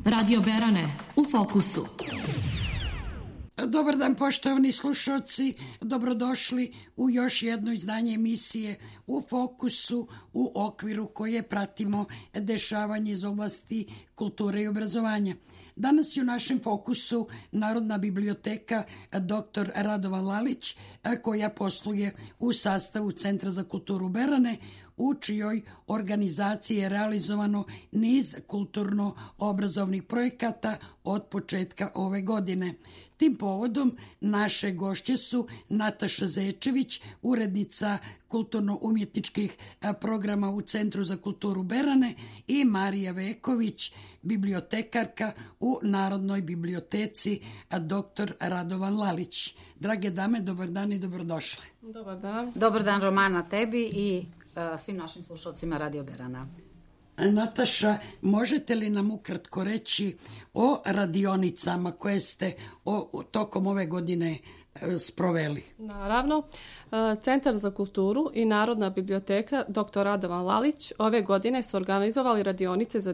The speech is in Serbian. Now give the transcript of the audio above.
Radio Berane u fokusu. Dobar dan poštovani slušalci, dobrodošli u još jedno izdanje emisije U fokusu u okviru koje pratimo dešavanje iz oblasti kulture i obrazovanja. Danas je u našem fokusu Narodna biblioteka dr. Radovan Lalić, koja posluje u sastavu Centra za kulturu Berane, u čijoj organizaciji je realizovano niz kulturno-obrazovnih projekata od početka ove godine. Tim povodom naše gošće su Nataša Zečević, urednica kulturno-umjetničkih programa u Centru za kulturu Berane, i Marija Veković, bibliotekarka u Narodnoj biblioteci dr. Radovan Lalić. Drage dame, dobar dan i dobrodošle. Dobar dan. Dobar dan, Romana, tebi i svim našim slušalcima Radio Berana. Nataša, možete li nam ukratko reći o radionicama koje ste tokom ove godine sproveli? Naravno, Centar za kulturu i Narodna biblioteka dr. Radovan Lalić ove godine su organizovali radionice za